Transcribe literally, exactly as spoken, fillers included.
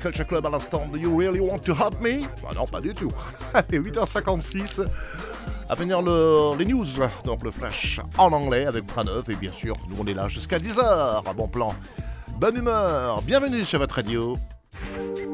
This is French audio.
Culture Club à l'instant. Do you really want to hurt me? Bah non, pas du tout. Allez, huit heures cinquante-six. À venir le, les news, donc le flash en anglais avec Pranov. Et bien sûr, nous on est là jusqu'à dix heures. Bon plan, bonne humeur. Bienvenue sur votre radio.